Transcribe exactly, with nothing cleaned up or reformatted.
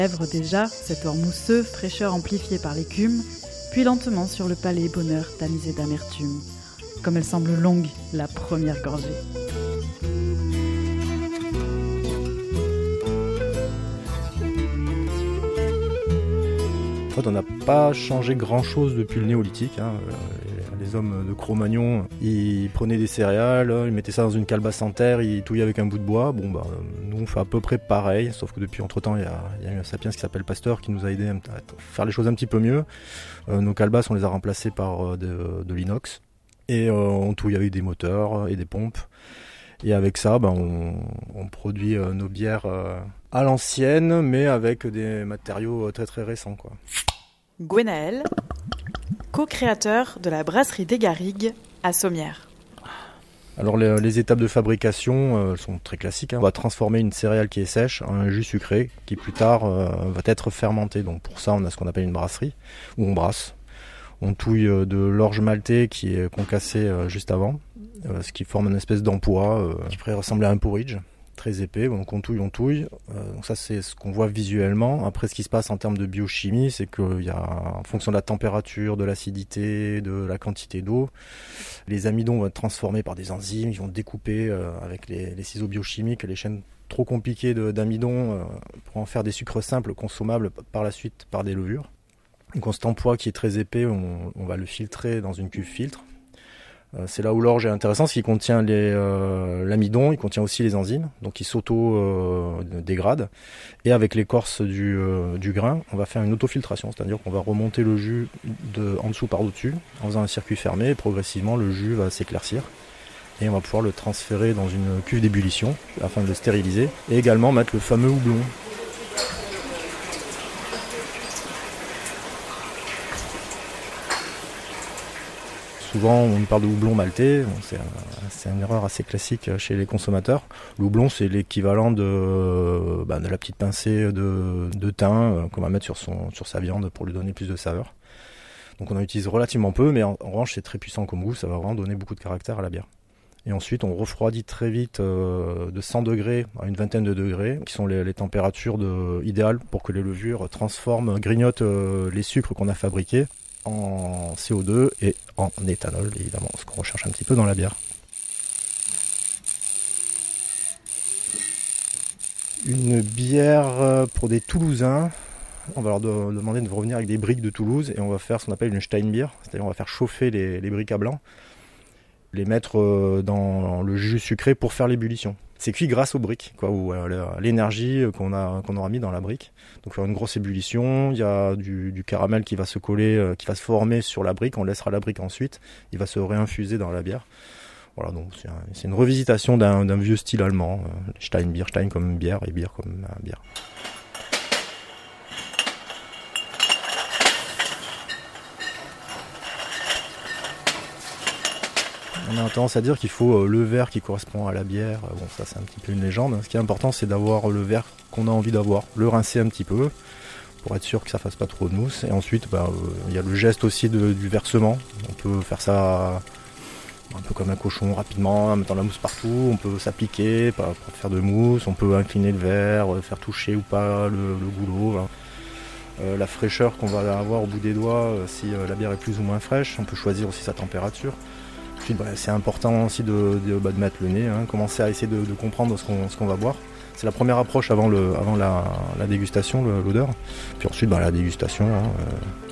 Lèvres déjà, cet or mousseux, fraîcheur amplifiée par l'écume, puis lentement sur le palais, bonheur tamisé d'amertume. Comme elle semble longue, la première gorgée. En fait, on n'a pas changé grand-chose depuis le néolithique. Hein. Les hommes de Cro-Magnon, ils prenaient des céréales, ils mettaient ça dans une calebasse en terre, ils touillaient avec un bout de bois. Bon, bah, nous, on fait à peu près pareil, sauf que depuis, entre-temps, il y a, il y a eu un sapiens qui s'appelle Pasteur qui nous a aidé à faire les choses un petit peu mieux. Euh, nos calebasses, on les a remplacées par euh, de, de l'inox. Et euh, on touille avec des moteurs et des pompes. Et avec ça, bah, on, on produit euh, nos bières euh, à l'ancienne, mais avec des matériaux très très récents, quoi. Gwenaël, co-créateur de la brasserie des Garrigues à Sommières. Alors les, les étapes de fabrication euh, sont très classiques. Hein. On va transformer une céréale qui est sèche en un jus sucré qui plus tard euh, va être fermenté. Donc pour ça, on a ce qu'on appelle une brasserie, où on brasse. On touille euh, de l'orge maltais qui est concassé euh, juste avant, euh, ce qui forme une espèce d'empois euh, qui pourrait ressembler à un porridge. Très épais, donc on touille, on touille. Euh, donc ça c'est ce qu'on voit visuellement. Après ce qui se passe en termes de biochimie, c'est qu'il y a, en fonction de la température, de l'acidité, de la quantité d'eau, les amidons vont être transformés par des enzymes, ils vont découper euh, avec les, les ciseaux biochimiques les chaînes trop compliquées de, d'amidon euh, pour en faire des sucres simples consommables par la suite par des levures. Donc cet empois qui est très épais, on, on va le filtrer dans une cuve filtre. C'est là où l'orge est intéressant, c'est qu'il contient les, euh, l'amidon, il contient aussi les enzymes, donc il s'auto-dégrade. Euh, et avec l'écorce du, euh, du grain, on va faire une autofiltration, c'est-à-dire qu'on va remonter le jus de, en dessous par au-dessus, en faisant un circuit fermé, et progressivement le jus va s'éclaircir. Et on va pouvoir le transférer dans une cuve d'ébullition, afin de le stériliser, et également mettre le fameux houblon. Souvent, on parle de houblon maltais, bon, c'est, un, c'est une erreur assez classique chez les consommateurs. Le houblon, c'est l'équivalent de, bah, de la petite pincée de, de thym euh, qu'on va mettre sur, son, sur sa viande pour lui donner plus de saveur. Donc on en utilise relativement peu, mais en, en revanche, c'est très puissant comme goût, ça va vraiment donner beaucoup de caractère à la bière. Et ensuite, on refroidit très vite euh, de cent degrés à une vingtaine de degrés, qui sont les, les températures de, idéales pour que les levures transforment, grignotent euh, les sucres qu'on a fabriqués en C O deux et en éthanol, évidemment, ce qu'on recherche un petit peu dans la bière. Une bière pour des Toulousains, on va leur de- demander de revenir avec des briques de Toulouse et on va faire ce qu'on appelle une Steinbier, c'est-à-dire on va faire chauffer les, les briques à blanc, les mettre dans le jus sucré pour faire l'ébullition. C'est cuit grâce aux briques, quoi, ou à l'énergie qu'on a, qu'on aura mis dans la brique. Donc, faire une grosse ébullition, il y a du, du caramel qui va se coller, euh, qui va se former sur la brique. On laissera la brique ensuite, il va se réinfuser dans la bière. Voilà, donc c'est, un, c'est une revisitation d'un, d'un vieux style allemand, euh, Steinbier, Stein comme bière et bière comme euh, bière. On a tendance à dire qu'il faut le verre qui correspond à la bière. Bon, ça c'est un petit peu une légende. Ce qui est important, c'est d'avoir le verre qu'on a envie d'avoir, le rincer un petit peu pour être sûr que ça fasse pas trop de mousse. Et ensuite, bah, euh, il y a le geste aussi de, du versement. On peut faire ça un peu comme un cochon rapidement, en mettant la mousse partout. On peut s'appliquer pour faire de mousse. On peut incliner le verre, faire toucher ou pas le, le goulot. Hein. Euh, la fraîcheur qu'on va avoir au bout des doigts, euh, si euh, la bière est plus ou moins fraîche. On peut choisir aussi sa température. Ensuite, bah, c'est important aussi de, de, bah, de mettre le nez, hein, commencer à essayer de, de comprendre ce qu'on, ce qu'on va boire. C'est la première approche avant, le, avant la, la dégustation, le, l'odeur. Puis ensuite, bah, la dégustation, hein, euh,